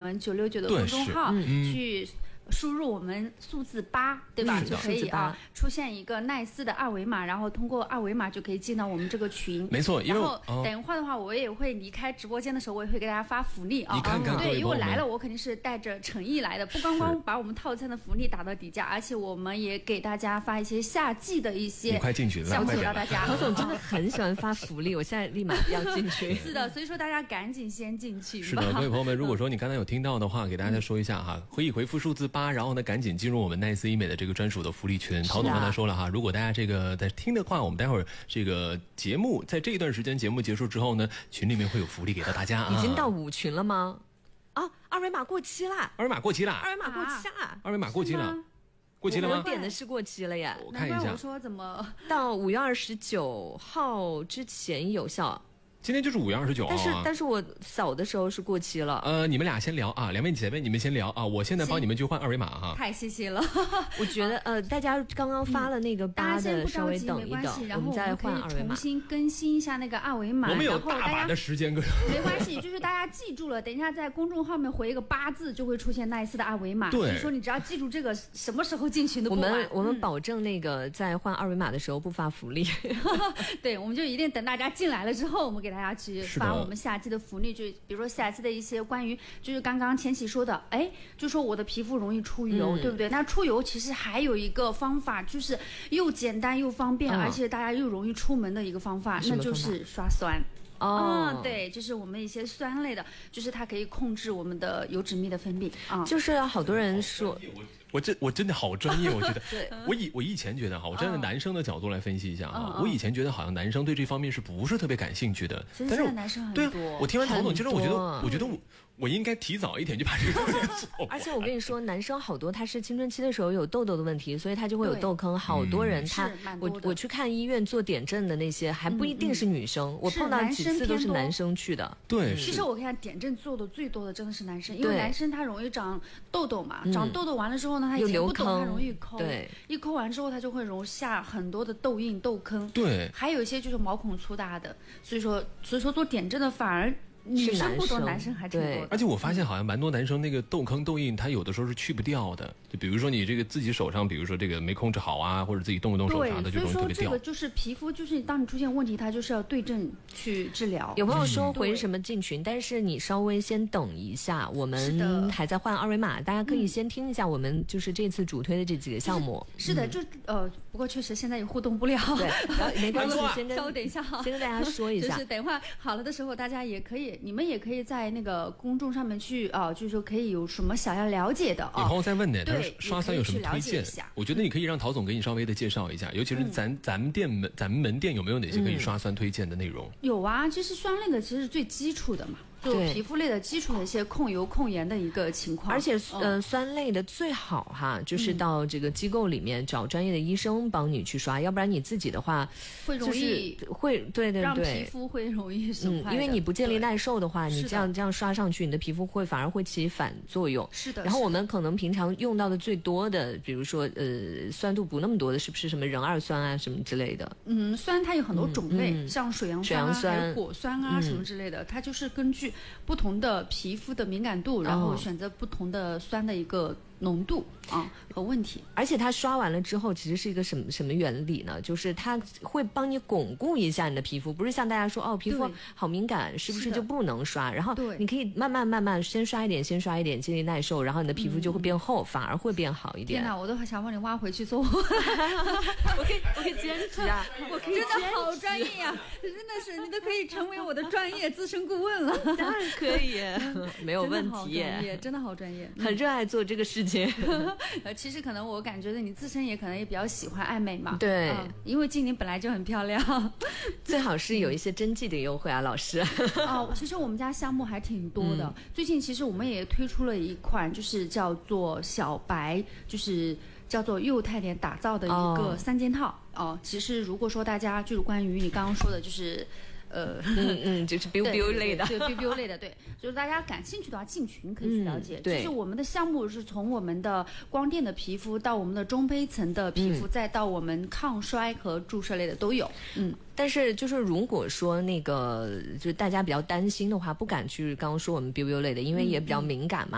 们969的公众号去输入我们数字8，对吧？就可以出现一个奈斯的二维码，然后通过二维码就可以进到我们这个群。 没错， 然后等一会儿的话，我也会离开直播间的时候，我也会给大家发福利啊。 你看看， 对，因为我来了，我肯定是带着诚意来的，不光光把我们套餐的福利打到底价，而且我们也给大家发一些夏季的一些项目给到大家。 何总真的很喜欢发福利，我现在立马要进去。 是的，所以说大家赶紧先进去。 是的，各位朋友们，如果说你刚才有听到的话，给大家再说一下哈，可以回复数字8，然后呢赶紧进入我们奈斯医美的这个专属的福利群。陶总刚才说了哈，如果大家这个在听的话，我们待会儿这个节目在这一段时间节目结束之后呢，群里面会有福利给到大家啊。 已经到5群了吗？哦，二维码过期啦！ 二维码过期啦！ 二维码过期啦！ 二维码过期了。过期了吗？ 我点的是过期了呀， 我看一下。 我说怎么到5月29号之前有效？ 今天就是5月29号但是我扫的时候是过期了。 你们俩先聊啊，两位姐妹你们先聊啊，我现在帮你们去换二维码哈。 太谢谢了。 我觉得大家刚刚发了那个8的，稍微等一等， 然后我们再换二维码， 重新更新一下那个二维码。 我们有大把的时间， 没关系，就是大家记住了，等一下在公众号面回一个8字，就会出现奈斯的二维码。 对， 所以说你只要记住这个，什么时候进群都不晚。 我们保证那个在换二维码的时候不发福利。 对，我们就一定等大家进来了之后，我们给大家去发我们夏季的福利，就比如说夏季的一些关于，就是刚刚千玺说的，就说我的皮肤容易出油，对不对？那出油其实还有一个方法，就是又简单又方便，而且大家又容易出门的一个方法，那就是刷酸。对，就是我们一些酸类的，就是它可以控制我们的油脂蜜的分泌啊。 就是好多人说， 我真的好专业，我觉得。 对， 我以前觉得哈，我站在男生的角度来分析一下哈，我以前觉得好像男生对这方面是不是特别感兴趣的？ 其实现在男生很多。 对，我听完陶总，其实我觉得我应该提早一点就把这个东西做。 而且我跟你说，男生好多他是青春期的时候有痘痘的问题，所以他就会有痘坑。好多人我去看医院做点阵的那些，还不一定是女生，我碰到几次都是男生去的。 对， 其实我看点阵做的最多的真的是男生，因为男生他容易长痘痘嘛，长痘痘完了之后呢，他以前不懂，他容易抠， 对， 一抠完之后他就会容下很多的痘印、痘坑。 对， 还有一些就是毛孔粗大的，所以说做点阵的反而。女生不多，男生还挺多的。 而且我发现好像蛮多男生那个痘坑痘印，他有的时候是去不掉的。就比如说你这个自己手上，比如说这个没控制好啊，或者自己动一动手啥的，就容易特别掉。 所以说这个就是皮肤，就是当你出现问题，它就是要对症去治疗。 有朋友说回什么进群，但是你稍微先等一下，我们还在换二维码，大家可以先听一下我们就是这次主推的这几个项目。 是的，不过确实现在也互动不了。 对，没关系， 稍微等一下哈， 先跟大家说一下， 就是等一会儿好了的时候，大家也可以。你们也可以在那个公众上面去就是说可以有什么想要了解的有朋友在问呢，他说刷酸有什么推荐？我觉得你可以让陶总给你稍微的介绍一下，尤其是咱们门店有没有哪些可以刷酸推荐的内容？ 有啊，其实酸类的其实是最基础的嘛。做皮肤类的基础的一些控油控盐的一个情况， 而且酸类的最好哈，就是到这个机构里面找专业的医生帮你去刷，要不然你自己的话会容易对让皮肤会容易损坏因为你不建立耐受的话，你这样刷上去，你的皮肤会反而会起反作用。 是的。 然后我们可能平常用到的最多的，比如说酸度不那么多的，是不是什么壬二酸啊什么之类的？ 酸它有很多种类，像水杨酸啊、还有果酸啊什么之类的，它就是根据不同的皮肤的敏感度，然后选择不同的酸的一个浓度和问题。 而且它刷完了之后其实是一个什么原理呢？就是它会帮你巩固一下你的皮肤，不是像大家说皮肤好敏感是不是就不能刷，然后你可以慢慢先刷一点建立耐受，然后你的皮肤就会变厚，反而会变好一点。 天哪，我都想帮你挖回去做。 我可以坚持啊，我可以坚持。 真的好专业呀，真的是你都可以成为我的专业资深顾问了。 当然可以，没有问题。 真的好专业， 很热爱做这个事情。 其实可能我感觉你自身也可能也比较喜欢爱美嘛。 对， 因为静宁本来就很漂亮， 最好是有一些针剂的优惠啊，老师。 其实我们家项目还挺多的。最近其实我们也推出了一款，就是叫做小白，就是叫做幼态点打造的一个3件套。其实如果说大家就是关于你刚刚说的，就是就是 biu 类的， 对 biu 类的，对，就是大家感兴趣的话，进群可以去了解。就是我们的项目是从我们的光电的皮肤到我们的中胚层的皮肤，再到我们抗衰和注射类的都有。 但是就是如果说那个就大家比较担心的话，不敢去刚刚说我们 biu 类的，因为也比较敏感嘛。